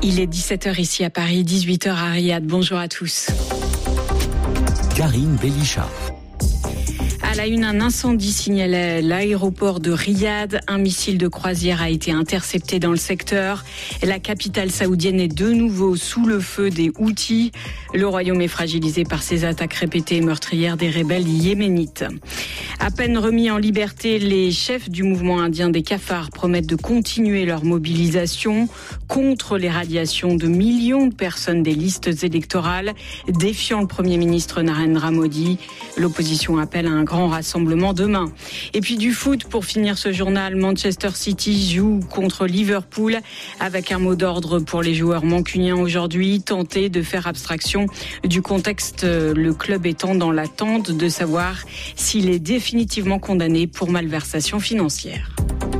Il est 17h ici à Paris, 18h à Riyad. Bonjour à tous. Karine Belisha. À la une, un incendie signalé à l'aéroport de Riyad. Un missile de croisière a été intercepté dans le secteur. La capitale saoudienne est de nouveau sous le feu des Houthis. Le royaume est fragilisé par ces attaques répétées et meurtrières des rebelles yéménites. À peine remis en liberté, les chefs du mouvement indien des Cafards promettent de continuer leur mobilisation contre les radiations de millions de personnes des listes électorales, défiant le Premier ministre Narendra Modi. L'opposition appelle à un grand rassemblement demain. Et puis du foot, pour finir ce journal, Manchester City joue contre Liverpool avec un mot d'ordre pour les joueurs mancuniens aujourd'hui, tenter de faire abstraction du contexte, le club étant dans l'attente de savoir s'il est définitivement condamné pour malversation financière.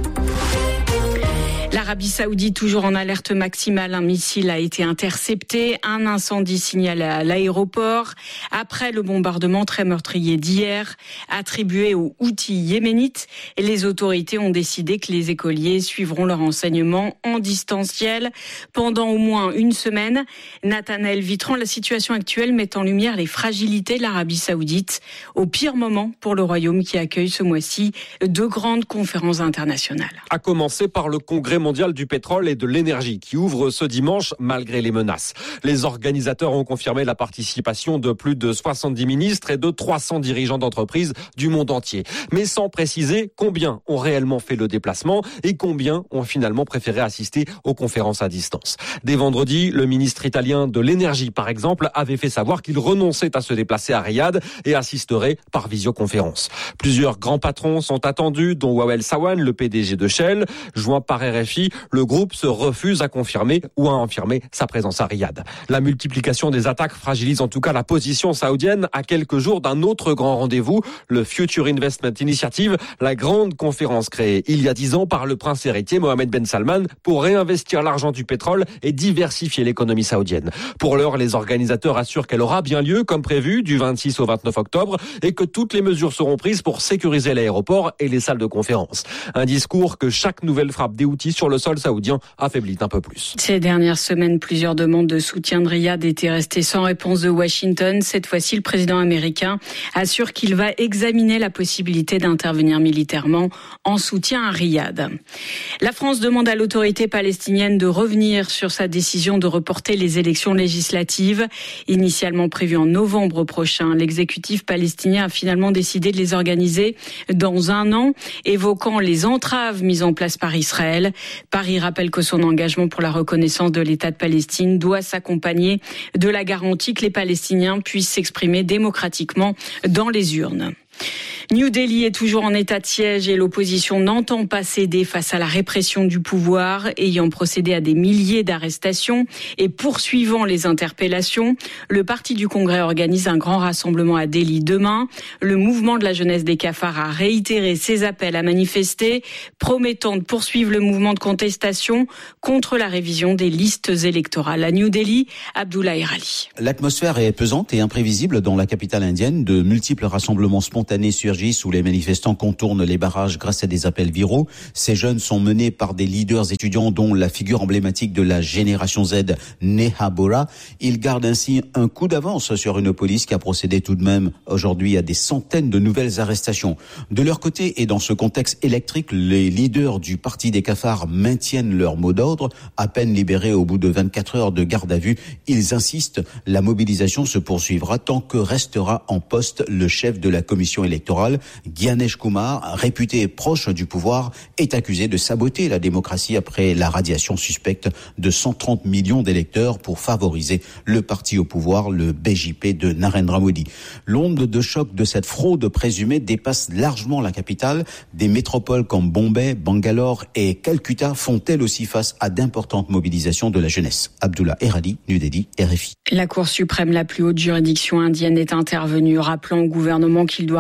L'Arabie Saoudite, toujours en alerte maximale, un missile a été intercepté. Un incendie signalé à l'aéroport après le bombardement très meurtrier d'hier, attribué aux Houthis yéménites. Et les autorités ont décidé que les écoliers suivront leur enseignement en distanciel pendant au moins une semaine. Nathanaël Vitran, la situation actuelle met en lumière les fragilités de l'Arabie Saoudite au pire moment pour le royaume qui accueille ce mois-ci 2 grandes conférences internationales. À commencer par le Congrès mondial du pétrole et de l'énergie qui ouvre ce dimanche malgré les menaces. Les organisateurs ont confirmé la participation de plus de 70 ministres et de 300 dirigeants d'entreprises du monde entier. Mais sans préciser combien ont réellement fait le déplacement et combien ont finalement préféré assister aux conférences à distance. Dès vendredi, le ministre italien de l'énergie, par exemple, avait fait savoir qu'il renonçait à se déplacer à Riyad et assisterait par visioconférence. Plusieurs grands patrons sont attendus, dont Wael Sawan, le PDG de Shell. Joint par RFI, le groupe se refuse à confirmer ou à infirmer sa présence à Riyad. La multiplication des attaques fragilise en tout cas la position saoudienne à quelques jours d'un autre grand rendez-vous, le Future Investment Initiative, la grande conférence créée il y a 10 ans par le prince héritier Mohammed Ben Salman pour réinvestir l'argent du pétrole et diversifier l'économie saoudienne. Pour l'heure, les organisateurs assurent qu'elle aura bien lieu comme prévu du 26 au 29 octobre et que toutes les mesures seront prises pour sécuriser l'aéroport et les salles de conférence. Un discours que chaque nouvelle frappe des Houthis sur le sol saoudien affaiblit un peu plus. Ces dernières semaines, plusieurs demandes de soutien de Riyad étaient restées sans réponse de Washington. Cette fois-ci, le président américain assure qu'il va examiner la possibilité d'intervenir militairement en soutien à Riyad. La France demande à l'autorité palestinienne de revenir sur sa décision de reporter les élections législatives. Initialement prévues en novembre prochain, l'exécutif palestinien a finalement décidé de les organiser dans 1 an, évoquant les entraves mises en place par Israël. Paris rappelle que son engagement pour la reconnaissance de l'État de Palestine doit s'accompagner de la garantie que les Palestiniens puissent s'exprimer démocratiquement dans les urnes. New Delhi est toujours en état de siège et l'opposition n'entend pas céder face à la répression du pouvoir, ayant procédé à des milliers d'arrestations et poursuivant les interpellations. Le parti du Congrès organise un grand rassemblement à Delhi demain. Le mouvement de la jeunesse des Cafards a réitéré ses appels à manifester, promettant de poursuivre le mouvement de contestation contre la révision des listes électorales. À New Delhi, Abdullah Erali. L'atmosphère est pesante et imprévisible dans la capitale indienne. De multiples rassemblements spontanés surgissent où les manifestants contournent les barrages grâce à des appels viraux. Ces jeunes sont menés par des leaders étudiants dont la figure emblématique de la génération Z, Neha Bora. Ils gardent ainsi un coup d'avance sur une police qui a procédé tout de même aujourd'hui à des centaines de nouvelles arrestations. De leur côté et dans ce contexte électrique, les leaders du parti des Cafards maintiennent leur mot d'ordre. À peine libérés au bout de 24 heures de garde à vue, ils insistent, la mobilisation se poursuivra tant que restera en poste le chef de la commission électorale. Gyanesh Kumar, réputé proche du pouvoir, est accusé de saboter la démocratie après la radiation suspecte de 130 millions d'électeurs pour favoriser le parti au pouvoir, le BJP de Narendra Modi. L'onde de choc de cette fraude présumée dépasse largement la capitale. Des métropoles comme Bombay, Bangalore et Calcutta font elles aussi face à d'importantes mobilisations de la jeunesse. Abdullah Erali, New Delhi, RFI. La Cour suprême, la plus haute juridiction indienne, est intervenue, rappelant au gouvernement qu'il doit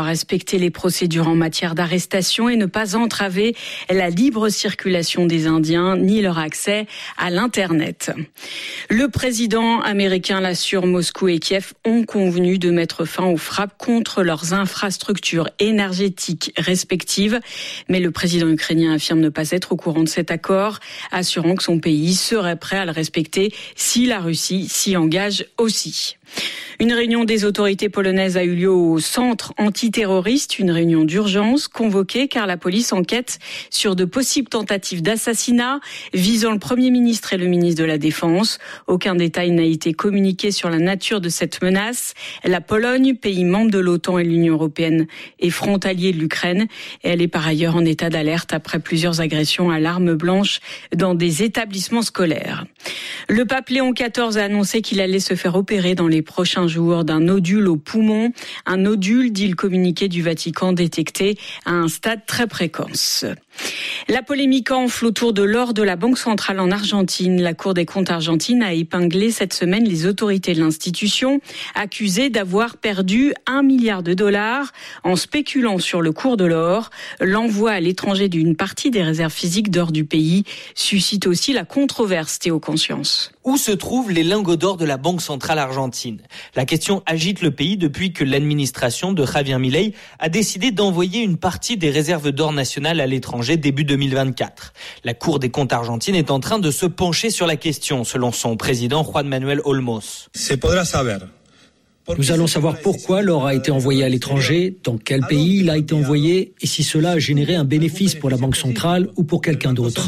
respecter les procédures en matière d'arrestation et ne pas entraver la libre circulation des Indiens ni leur accès à l'Internet. Le président américain l'assure, Moscou et Kiev ont convenu de mettre fin aux frappes contre leurs infrastructures énergétiques respectives. Mais le président ukrainien affirme ne pas être au courant de cet accord, assurant que son pays serait prêt à le respecter si la Russie s'y engage aussi. Une réunion des autorités polonaises a eu lieu au centre antiterroriste, une réunion d'urgence convoquée car la police enquête sur de possibles tentatives d'assassinat visant le Premier ministre et le ministre de la Défense. Aucun détail n'a été communiqué sur la nature de cette menace. La Pologne, pays membre de l'OTAN et de l'Union européenne, est frontalier de l'Ukraine. Elle est par ailleurs en état d'alerte après plusieurs agressions à l'arme blanche dans des établissements scolaires. Le pape Léon XIV a annoncé qu'il allait se faire opérer dans les prochains jours d'un nodule au poumon. Un nodule, dit le communiqué du Vatican, détecté à un stade très précoce. La polémique enfle autour de l'or de la Banque centrale en Argentine. La Cour des comptes argentine a épinglé cette semaine les autorités de l'institution, accusées d'avoir perdu $1 milliard en spéculant sur le cours de l'or. L'envoi à l'étranger d'une partie des réserves physiques d'or du pays suscite aussi la controverse, Théo Conscience. Où se trouvent les lingots d'or de la Banque centrale argentine ? La question agite le pays depuis que l'administration de Javier Milei a décidé d'envoyer une partie des réserves d'or nationales à l'étranger début 2024. La Cour des comptes argentine est en train de se pencher sur la question, selon son président Juan Manuel Olmos. Nous allons savoir pourquoi l'or a été envoyé à l'étranger, dans quel pays il a été envoyé et si cela a généré un bénéfice pour la Banque centrale ou pour quelqu'un d'autre.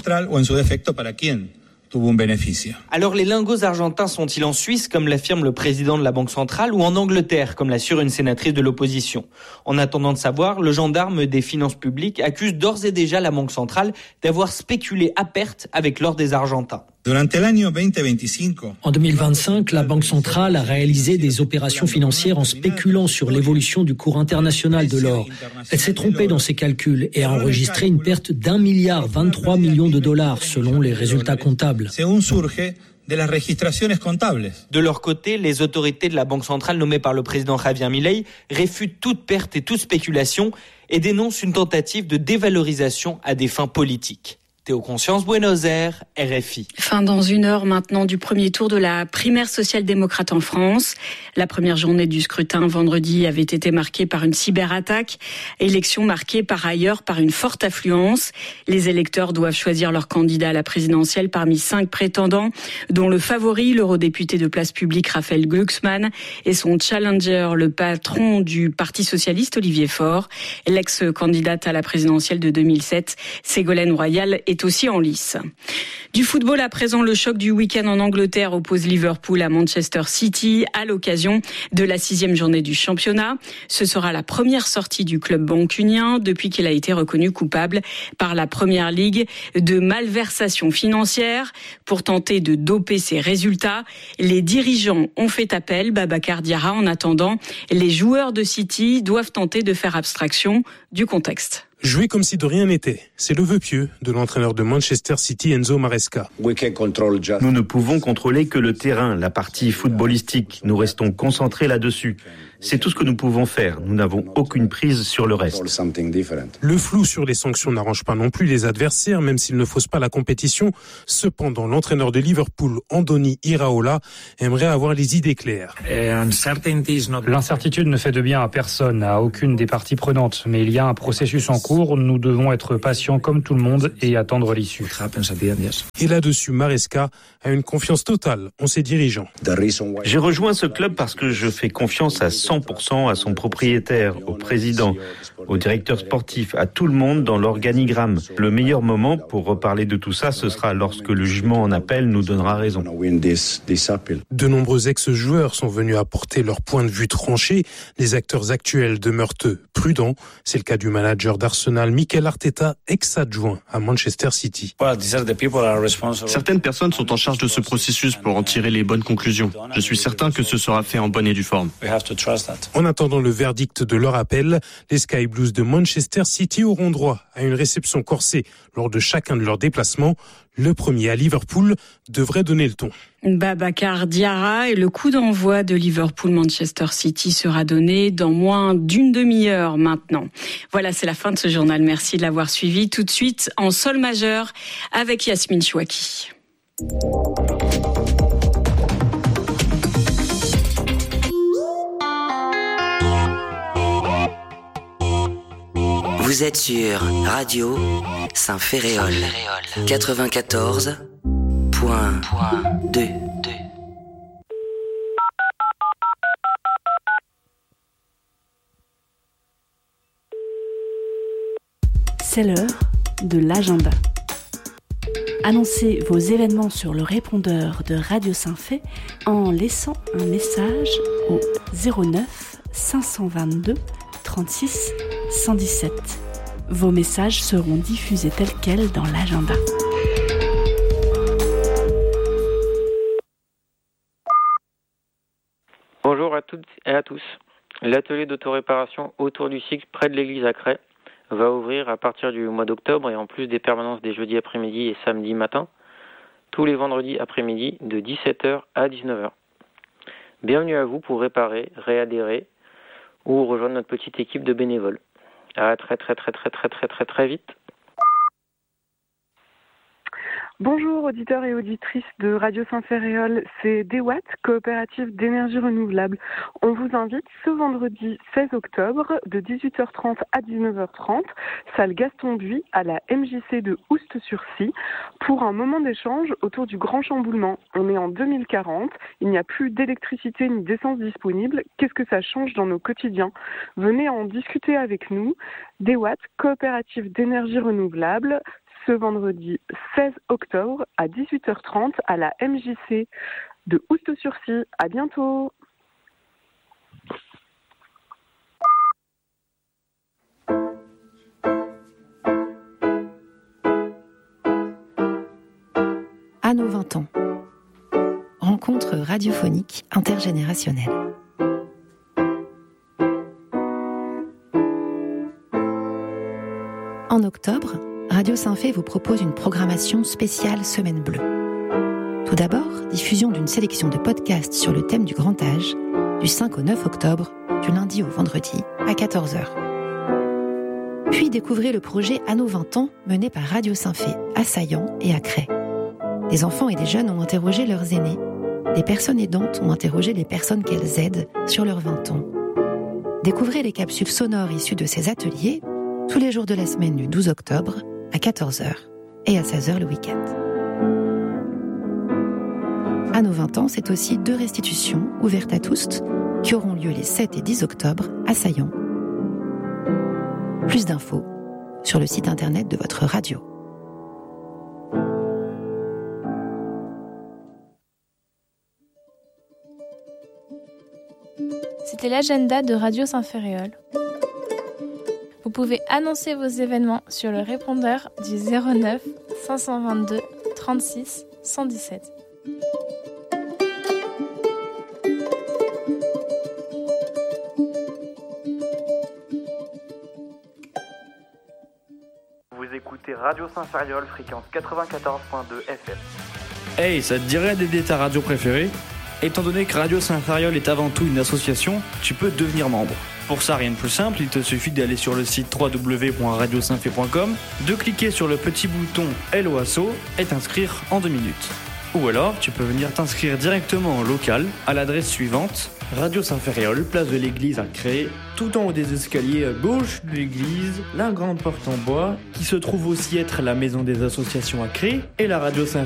Alors les lingots argentins sont-ils en Suisse, comme l'affirme le président de la Banque centrale, ou en Angleterre, comme l'assure une sénatrice de l'opposition ? En attendant de savoir, le gendarme des finances publiques accuse d'ores et déjà la Banque centrale d'avoir spéculé à perte avec l'or des Argentins. En 2025, la Banque centrale a réalisé des opérations financières en spéculant sur l'évolution du cours international de l'or. Elle s'est trompée dans ses calculs et a enregistré une perte d'1,23 milliard selon les résultats comptables. De leur côté, les autorités de la Banque centrale nommées par le président Javier Milei réfutent toute perte et toute spéculation et dénoncent une tentative de dévalorisation à des fins politiques. Théo Conscience, Buenos Aires, RFI. Fin dans 1 heure maintenant du premier tour de la primaire social-démocrate en France. La première journée du scrutin vendredi avait été marquée par une cyberattaque. Élection marquée par ailleurs par une forte affluence. Les électeurs doivent choisir leur candidat à la présidentielle parmi 5 prétendants, dont le favori, l'eurodéputé de Place Publique Raphaël Glucksmann, et son challenger, le patron du Parti socialiste Olivier Faure. L'ex-candidate à la présidentielle de 2007, Ségolène Royal, est aussi en lice. Du football à présent, le choc du week-end en Angleterre oppose Liverpool à Manchester City à l'occasion de la 6e journée du championnat. Ce sera la première sortie du club mancunien depuis qu'il a été reconnu coupable par la Premier League de malversation financière. Pour tenter de doper ses résultats, les dirigeants ont fait appel. Babacar Diarra. En attendant, les joueurs de City doivent tenter de faire abstraction du contexte. Jouer comme si de rien n'était, c'est le vœu pieux de l'entraîneur de Manchester City, Enzo Maresca. Nous ne pouvons contrôler que le terrain, la partie footballistique. Nous restons concentrés là-dessus. C'est tout ce que nous pouvons faire. Nous n'avons aucune prise sur le reste. Le flou sur les sanctions n'arrange pas non plus les adversaires, même s'ils ne faussent pas la compétition. Cependant, l'entraîneur de Liverpool, Andoni Iraola, aimerait avoir les idées claires. L'incertitude ne fait de bien à personne, à aucune des parties prenantes. Mais il y a un processus en cours. Nous devons être patients comme tout le monde et attendre l'issue. Et là-dessus, Maresca a une confiance totale en ses dirigeants. J'ai rejoint ce club parce que je fais confiance à 100% à son propriétaire, au président, au directeur sportif, à tout le monde dans l'organigramme. Le meilleur moment pour reparler de tout ça, ce sera lorsque le jugement en appel nous donnera raison. De nombreux ex-joueurs sont venus apporter leur point de vue tranché. Les acteurs actuels demeurent prudents. C'est le cas du manager d'Arsenal, Mikel Arteta, ex-adjoint à Manchester City. Certaines personnes sont en charge de ce processus pour en tirer les bonnes conclusions. Je suis certain que ce sera fait en bonne et due forme. En attendant le verdict de leur appel, les Sky Blues Blues de Manchester City auront droit à une réception corsée lors de chacun de leurs déplacements. Le premier à Liverpool devrait donner le ton. Babacar Diarra et le coup d'envoi de Liverpool-Manchester City sera donné dans moins d'une demi-heure maintenant. Voilà, c'est la fin de ce journal. Merci de l'avoir suivi. Tout de suite, en sol majeur avec Yasmine Chouaki. Vous êtes sur Radio Saint-Ferréol 94.2. C'est l'heure de l'agenda. Annoncez vos événements sur le répondeur de Radio Saint-Fé en laissant un message au 09 522 36 117. Vos messages seront diffusés tels quels dans l'agenda. Bonjour à toutes et à tous. L'atelier d'autoréparation autour du cycle près de l'église à Cray va ouvrir à partir du mois d'octobre et en plus des permanences des jeudis après-midi et samedis matin, tous les vendredis après-midi de 17h à 19h. Bienvenue à vous pour réparer, réadhérer ou rejoindre notre petite équipe de bénévoles. À très vite. Bonjour auditeurs et auditrices de Radio Saint-Ferréol, c'est DeWatt, coopérative d'énergie renouvelable. On vous invite ce vendredi 16 octobre de 18h30 à 19h30, salle Gaston Buis à la MJC de Oust-sur-Scie, pour un moment d'échange autour du grand chamboulement. On est en 2040, il n'y a plus d'électricité ni d'essence disponible. Qu'est-ce que ça change dans nos quotidiens ? Venez en discuter avec nous. DeWatt, coopérative d'énergie renouvelable, ce vendredi 16 octobre à 18h30 à la MJC de Oust-sur-Scie. À bientôt. À nos 20 ans. Rencontre radiophonique intergénérationnelle. En octobre, Radio Saint-Fé vous propose une programmation spéciale Semaine Bleue. Tout d'abord, diffusion d'une sélection de podcasts sur le thème du grand âge, du 5 au 9 octobre, du lundi au vendredi, à 14h. Puis découvrez le projet À nos 20 ans, mené par Radio Saint-Fé, à Saillant et à Cray. Des enfants et des jeunes ont interrogé leurs aînés. Des personnes aidantes ont interrogé les personnes qu'elles aident sur leurs 20 ans. Découvrez les capsules sonores issues de ces ateliers, tous les jours de la semaine du 12 octobre, à 14h et à 16h le week-end. À nos 20 ans, c'est aussi 2 restitutions ouvertes à tous qui auront lieu les 7 et 10 octobre à Saillant. Plus d'infos sur le site internet de votre radio. C'était l'agenda de Radio Saint-Ferréol. Vous pouvez annoncer vos événements sur le répondeur du 09 522 36 117. Vous écoutez Radio Saint-Ferréol, fréquence 94.2 FM. Hey, ça te dirait d'aider ta radio préférée ? Étant donné que Radio Saint-Ferréol est avant tout une association, tu peux devenir membre. Pour ça, rien de plus simple, il te suffit d'aller sur le site www.radiosaintfé.com, de cliquer sur le petit bouton Hello Asso et t'inscrire en 2 minutes. Ou alors, tu peux venir t'inscrire directement en local à l'adresse suivante, Radio Saint-Ferréol, place de l'église à Cray, tout en haut des escaliers à gauche de l'église, la grande porte en bois, qui se trouve aussi être la maison des associations à Cray, et la Radio Saint-Ferréol